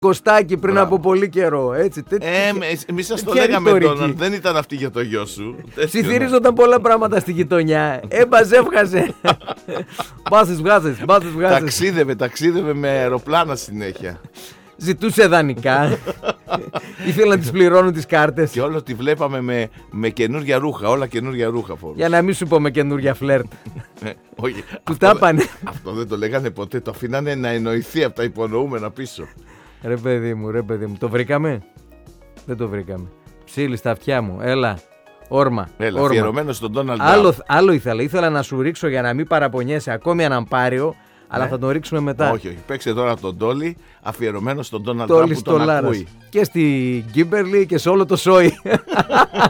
Κωστάκι πριν από πολύ καιρό. Εμείς σας το λέγαμε τώρα, δεν ήταν αυτή για το γιο σου. Ψιθύριζονταν πολλά πράγματα στη γειτονιά. Έμπαζε, έβγαζε. Μπάσες βγάζες. Ταξίδευε με αεροπλάνα συνέχεια. Ζητούσε δανεικά. Ήθελε να τις πληρώνουν τις κάρτες. Και όλο τη βλέπαμε με καινούργια ρούχα. Όλα καινούργια ρούχα φορούσε. Για να μην σου πω με καινούργια φλερτ. Όχι, που τα πάνε. Αυτό δεν το λέγανε ποτέ. Το αφήνανε να εννοηθεί από τα υπονοούμενα πίσω. Ρε παιδί μου. Το βρήκαμε? Δεν το βρήκαμε. Ψήλι στα αυτιά μου. Έλα. Όρμα. Αφιερωμένο στον Ντόναλντ Τραμπ. Άλλο ήθελα να σου ρίξω για να μην παραπονιέσαι ακόμη έναν πάριο. Αλλά θα τον ρίξουμε μετά. Όχι. Παίξε τώρα τον Ντόλι, αφιερωμένο στον Ντόναλντ Τραμπ που τον ακούει. Και στη Γκίμπερλι και σε όλο το σόι.